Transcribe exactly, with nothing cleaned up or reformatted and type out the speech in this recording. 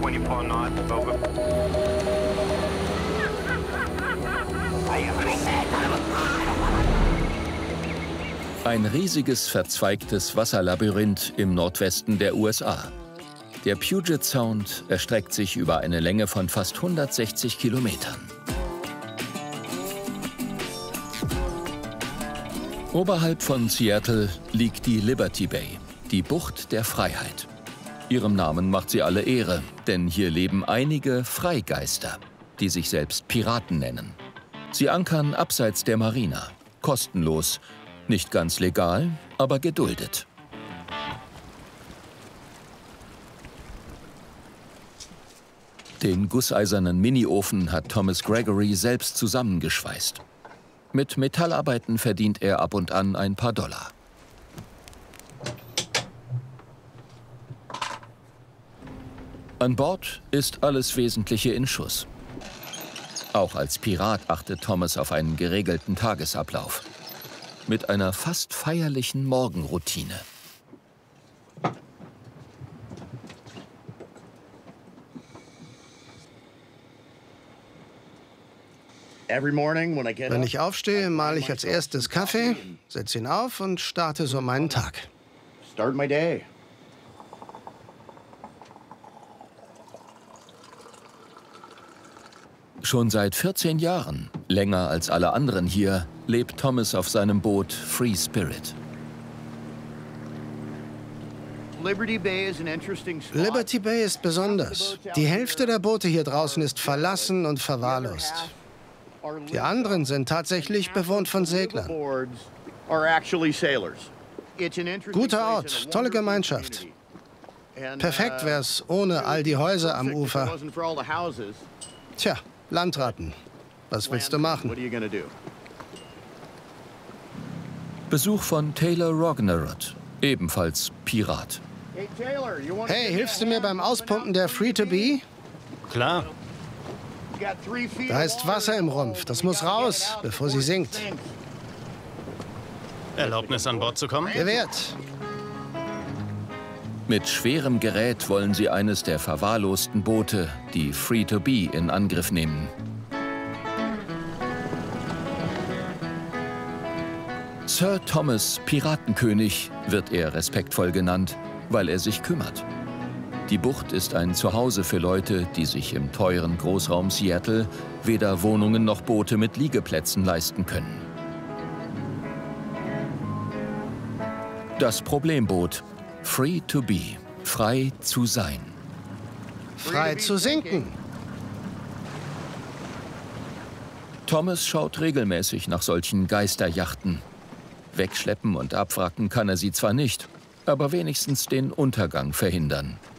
twenty knots, over. Ein riesiges, verzweigtes Wasserlabyrinth im Nordwesten der U S A. Der Puget Sound erstreckt sich über eine Länge von fast hundertsechzig Kilometern. Oberhalb von Seattle liegt die Liberty Bay, die Bucht der Freiheit. Ihrem Namen macht sie alle Ehre, denn hier leben einige Freigeister, die sich selbst Piraten nennen. Sie ankern abseits der Marina, kostenlos, nicht ganz legal, aber geduldet. Den gusseisernen Miniofen hat Thomas Gregory selbst zusammengeschweißt. Mit Metallarbeiten verdient er ab und an ein paar Dollar. An Bord ist alles Wesentliche in Schuss. Auch als Pirat achtet Thomas auf einen geregelten Tagesablauf. Mit einer fast feierlichen Morgenroutine. Wenn ich aufstehe, male ich als erstes Kaffee, setze ihn auf und starte so meinen Tag. Schon seit vierzehn Jahren, länger als alle anderen hier, lebt Thomas auf seinem Boot Free Spirit. Liberty Bay ist besonders. Die Hälfte der Boote hier draußen ist verlassen und verwahrlost. Die anderen sind tatsächlich bewohnt von Seglern. Guter Ort, tolle Gemeinschaft. Perfekt wär's ohne all die Häuser am Ufer. Tja, Landratten. Was willst du machen? Besuch von Taylor Rognerud, ebenfalls Pirat. Hey, hilfst du mir beim Auspumpen der Free to Be? Klar. Da ist Wasser im Rumpf. Das muss raus, bevor sie sinkt. Erlaubnis, an Bord zu kommen? Gewährt. Mit schwerem Gerät wollen sie eines der verwahrlosten Boote, die Free to Be, in Angriff nehmen. Sir Thomas Piratenkönig wird er respektvoll genannt, weil er sich kümmert. Die Bucht ist ein Zuhause für Leute, die sich im teuren Großraum Seattle weder Wohnungen noch Boote mit Liegeplätzen leisten können. Das Problemboot. Free to be. Frei zu sein. Frei zu sinken. Thomas schaut regelmäßig nach solchen Geisterjachten. Wegschleppen und abwracken kann er sie zwar nicht, aber wenigstens den Untergang verhindern.